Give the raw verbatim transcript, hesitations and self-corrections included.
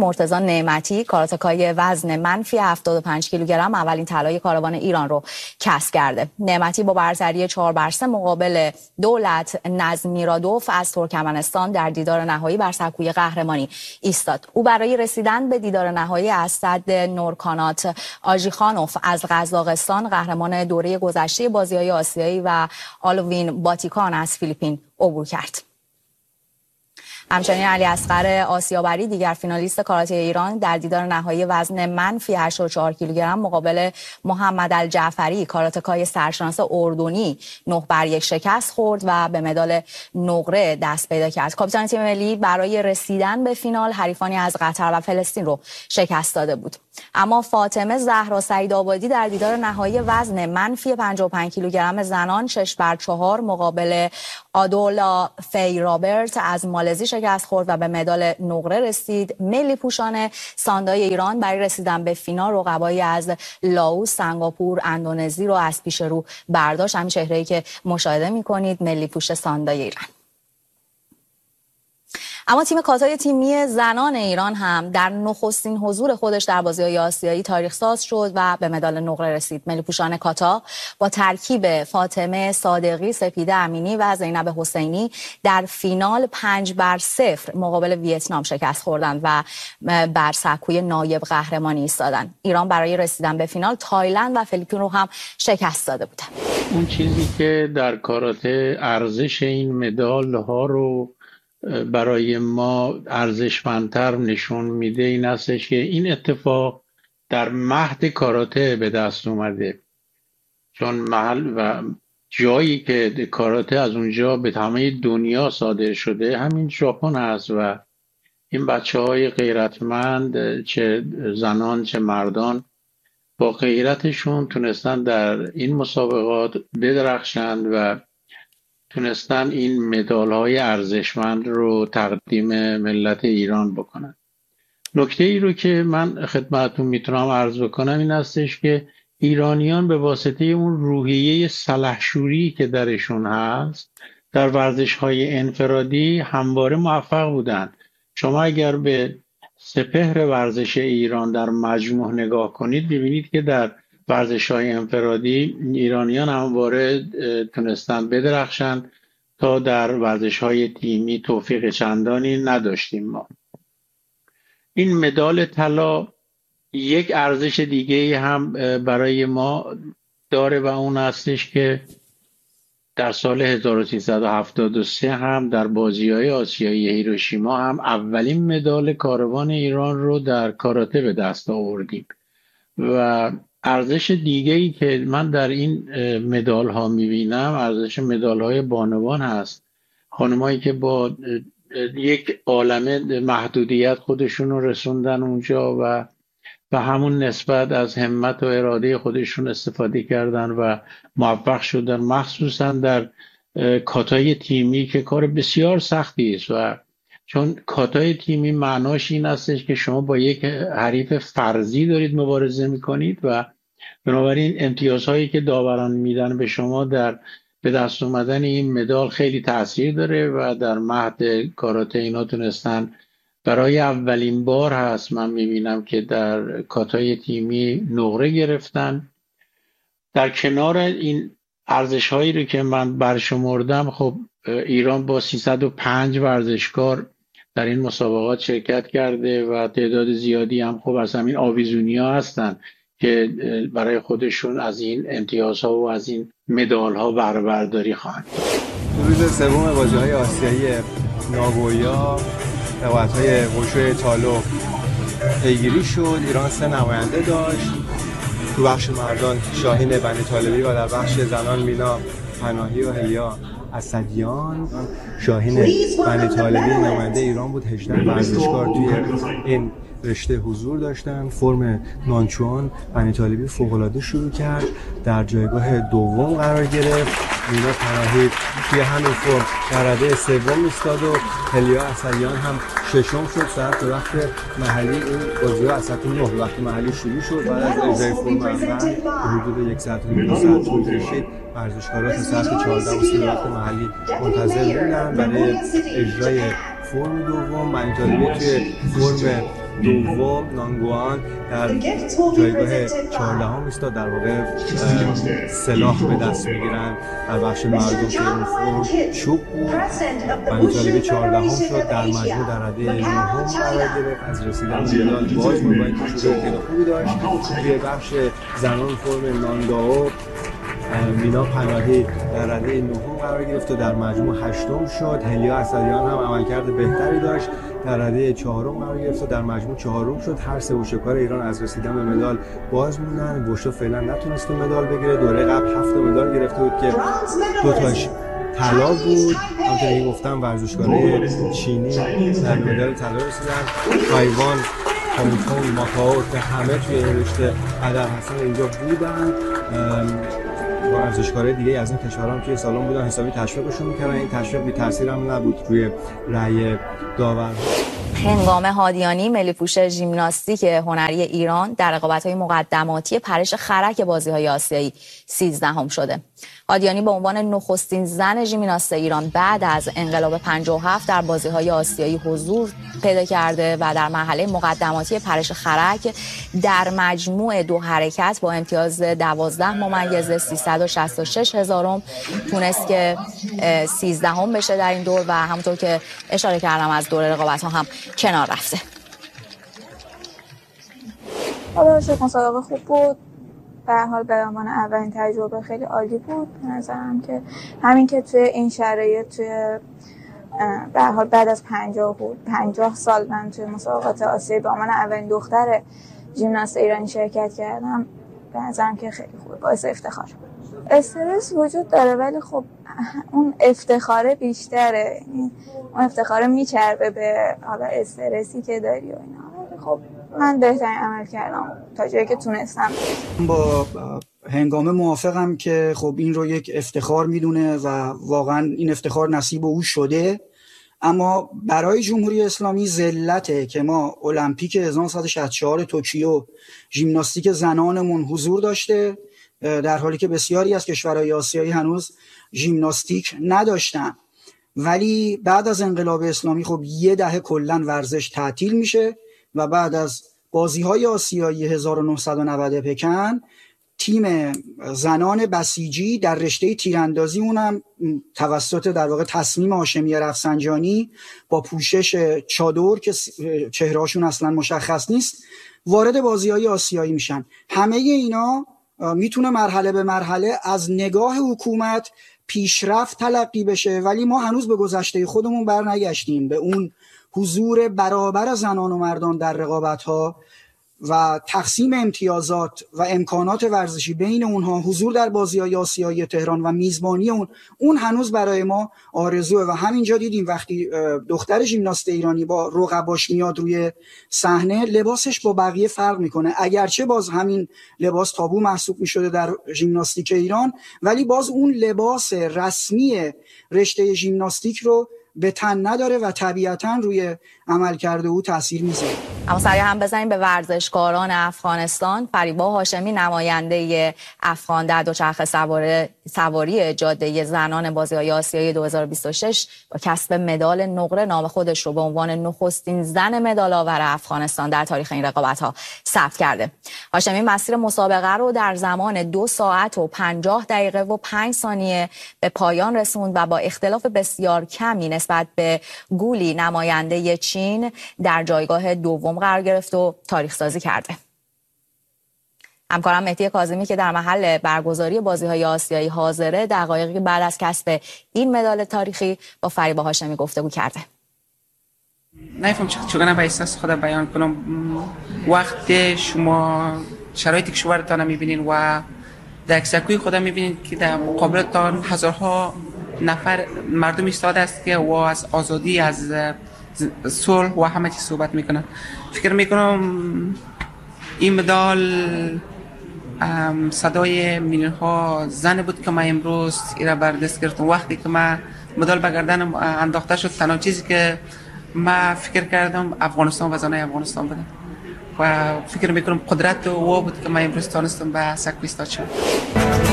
مرتضی نعمتی کاراتکای وزن منفی هفتاد و پنج کیلوگرم اولین طلای کاروان ایران رو کسب کرده. نعمتی با برتری چهار بر سه مقابل دولت نظمیرادوف از ترکمنستان در دیدار نهایی بر سکوی قهرمانی ایستاد. او برای رسیدن به دیدار نهایی از صد نورکانات آژیخانوف از قزاقستان قهرمان دوره گذشته بازی‌های آسیایی و آلوین باتیکان از فیلیپین عبور کرد. همچنین علی اصغر آسیابری دیگر فینالیست کاراته ایران در دیدار نهایی وزن منفی هشتاد و چهار کیلوگرم مقابل محمد الجعفری کاراتکای سرشناس اردنی نه بر یک شکست خورد و به مدال نقره دست پیدا کرد. کاپیتان تیم ملی برای رسیدن به فینال حریفانی از قطر و فلسطین رو شکست داده بود. اما فاطمه زهرا سعیدآبادی در دیدار نهایی وزن منفی پنجاه و پنج کیلوگرم زنان شش بر چهار مقابل آدولا فی رابرت از مالزی شکست خورد و به مدال نقره رسید. ملی پوشان ساندای ایران برای رسیدن به فینال رقبایی از لاوس، سنگاپور، اندونزی رو از پیش رو برداشت. همین چهره‌ای که مشاهده می‌کنید ملی پوش ساندای ایران. اما تیم کاتای تیمی زنان ایران هم در نخستین حضور خودش در بازی‌های آسیایی تاریخ ساز شد و به مدال نقره رسید. ملی پوشان کاتا با ترکیب فاطمه صادقی، سپیده امینی و زینب حسینی در فینال پنج بر صفر مقابل ویتنام شکست خوردند و بر سکوی نایب قهرمانی ایستادند. ایران برای رسیدن به فینال تایلند و فیلیپین رو هم شکست داده بود. اون چیزی که در کاراته ارزش این مدال ها رو برای ما ارزشمندتر نشون میده این هستش که این اتفاق در مهد کاراته به دست اومده، چون محل و جایی که کاراته از اونجا به همه دنیا صادر شده همین ژاپن هست و این بچه های غیرتمند چه زنان چه مردان با غیرتشون تونستن در این مسابقات بدرخشند و تونستن این مدال های ارزشمند رو تقدیم ملت ایران بکنن. نکته ای رو که من خدمتتون میتونم عرض بکنم این هستش که ایرانیان به واسطه اون روحیه سلحشوری که درشون هست در ورزش های انفرادی همواره موفق بودن. شما اگر به سپهر ورزش ایران در مجموع نگاه کنید ببینید که در ورزش‌های انفرادی ایرانیان همواره تونستن بدرخشند تا در ورزش‌های تیمی توفیق چندانی نداشتیم ما. این مدال طلا یک ارزش دیگه هم برای ما داره و اون هستش که در سال هزار و سیصد و هفتاد و سه هم در بازی‌های آسیایی هیروشیما هم اولین مدال کاروان ایران رو در کاراته به دست آوردیم. و ارزش دیگه‌ای که من در این مدال ها می‌بینم ارزش مدال های بانوان هست. خانمایی که با یک عالمه محدودیت خودشون رو رسوندن اونجا و و همون نسبت از همت و اراده خودشون استفاده کردن و موفق شدن، مخصوصا در کاتای تیمی که کار بسیار سختی است و چون کاتای تیمی معناش این هستش که شما با یک حریف فرضی دارید مبارزه میکنید و بنابراین امتیازهایی که داوران میدن به شما در به دست اومدن این مدال خیلی تاثیر داره و در مهد کاراته اینا تونستن برای اولین بار هست من میبینم که در کاتای تیمی نقره گرفتن. در کنار این ارزش هایی رو که من برشمردم خب ایران با سیصد و پنج ورزشکار در این مسابقات شرکت کرده و تعداد زیادی هم خب از همین آویزونیا هستن که برای خودشون از این امتیازها و از این مدال ها بهره برداری خواهند. روز سوم بازی‌های آسیایی ناگویا رقابت‌های وشو تالو پیگیری شد. ایران سه نماینده داشت. تو بخش مردان شاهین بنی طالبی و در بخش زنان مینا پناهی و هلیا اسدیان. شاهین بنی طالبی نماینده ایران بود. هجده ورزشکار توی این رشته حضور داشتن. فرم نانچوان بنی طالبی فوق‌العاده شروع کرد، در جایگاه دوم قرار گرفت. مینا پناهی توی همین فرم در رده سوم ایستاد و هلیا اسدیان هم ششم شد. ساعت به وقت محلی این بازی‌ها از ساعت نه وقت محلی شروع شد. بعد از اجرای فرم اول به حدود یک ساعت و نیم ساعت طول کشید. ورزشکارا تا ساعت چهارده و سی وقت محلی منتظر بودن برای اجرای فرم دوم. بنی طالبی توی فرم دوم نانگوان در جایگاه چهاردهم ایستاد. در واقع سلاح به دست میگیرن در بخش مردم که اون چوب بود و جالب چهاردهم شد. در مجموع در رده نهم قرار گرفت. از رسیدن به مدال باز بود، باید شروع خیلی خوبی داشت. توی بخش زنان فرم نانداو مینا پناهی در رده نهم قرار گرفت و در مجموع هشتم شد. هلیا اسدیان هم عملکرد بهتری داشت، در رده چهارم قرار گرفت و در مجموع چهارم شد. هر سه ورزشکار ایران از رسیدن به مدال باز موندن. وشو فعلا نتونست مدال بگیره. دوره قبل هفت مدال گرفته بود که دو تاش طلا بود. همونطور که گفتم ورزشکارای چینی در مدال طلا رسیدن. تایوان، هنگ کنگ، ماکائو که همه توی این رشته قدر حسن اینجا بودن. ورزشکارای دیگه از این کشورها هم توی سالن بودن، حسابی تشویقشون می‌کردن. این تشویق بی تاثیر هم نبود روی رأی داورها. هنگام هادیانی ملی‌پوش ژیمناستیک هنری ایران در رقابت‌های مقدماتی پرش خرک بازی‌های آسیایی سیزدهم شده. هادیانی به عنوان نخستین زن ژیمناست ایران بعد از انقلاب پنجاه و هفت در بازی‌های آسیایی حضور پیدا کرده و در مرحله مقدماتی پرش خرک در مجموع دو حرکت با امتیاز دوازده ممیز سیصد و شصت و شش هزارم تونست که سیزدهم بشه در این دور و همونطور که اشاره کردم از دور رقابت‌ها هم کنار رفته. حالا شد مسابقه خوب بود. به هر حال به عنوان اولین تجربه خیلی عالی بود. به نظرم که همین که توی این شرایط توی به هر حال بعد از پنجاه بود پنجاه سال من توی مسابقات آسیایی به عنوان اولین دختر ژیمناست ایرانی شرکت کردم، به نظرم که خیلی خوبه، باعث افتخار. استرس وجود داره ولی خب اون افتخاره بیشتره، اون افتخاره میچربه به حالا استرسی که داری و اینا. خب من بهترین عمل کردم تا جایی که تونستم. با هنگامه موافقم که خب این رو یک افتخار میدونه و واقعا این افتخار نصیب او شده، اما برای جمهوری اسلامی ذلته که ما المپیک هزار و نهصد و شصت و چهار توکیو ژیمناستیک زنانمون حضور داشته در حالی که بسیاری از کشورهای آسیایی هنوز ژیمناستیک نداشتن، ولی بعد از انقلاب اسلامی خب یه دهه کلا ورزش تعطیل میشه و بعد از بازی‌های آسیایی هزار و نهصد و نود پکن تیم زنان بسیجی در رشته تیراندازی اونم توسط در واقع تصمیم هاشمیه رفسنجانی با پوشش چادر که چهرهاشون اصلا مشخص نیست وارد بازی‌های آسیایی میشن. همه اینا میتونه مرحله به مرحله از نگاه حکومت پیشرفت تلقی بشه، ولی ما هنوز به گذشته خودمون برنگشتیم، به اون حضور برابر زنان و مردان در رقابت‌ها و تقسیم امتیازات و امکانات ورزشی بین اونها، حضور در بازی‌های آسیایی تهران و میزبانی اون اون هنوز برای ما آرزوه. و همینجا دیدیم وقتی دختر ژیمناست ایرانی با رقباش میاد روی صحنه لباسش با بقیه فرق میکنه، اگرچه باز همین لباس تابو محسوب میشده در ژیمناستیک ایران، ولی باز اون لباس رسمی رشته ژیمناستیک رو به تن نداره و طبیعتاً روی عملکرد او تاثیر میذاره. اما سریع هم بزنیم به ورزشکاران افغانستان. فریبا هاشمی نماینده افغان در دوچرخه سواری سواری جاده زنان بازی‌های آسیایی دو هزار و بیست و شش با کسب مدال نقره نام خودش رو به عنوان نخستین زن مدال‌آور افغانستان در تاریخ این رقابت‌ها ثبت کرده. هاشمی مسیر مسابقه رو در زمان دو ساعت و پنجاه دقیقه و پنج ثانیه به پایان رسوند و با اختلاف بسیار کمی نسبت به گولی نماینده چین در جایگاه دوم قرار گرفت و تاریخ سازی کرده. همکارم مهدی کاظمی که در محل برگزاری بازی‌های آسیایی حاضره دقایقی بعد از کسب این مدال تاریخی با فریبا هاشمی گفتگو کرده. نمی‌فهم چگونه به احساس خودم بیان کنم. وقتی شما شرایطی که شوهرتان می‌بینین و در عکس‌العمل خودم می‌بینین که در مقابلتان هزارها نفر مردم ایستاده است که و از آزادی، از صلح و همه چیز صحبت میکنن. فکر میکنم این مدال صدای میلیون ها زن بود که من امروز ایرا بر دست گرفتم. وقتی که من مدال به گردنم انداخته شد تنها چیزی که من فکر کردم افغانستان و زنای افغانستان بودن و فکر میکنم قدرت او بود که من امروز تانستم به سکو ایستاد شدم.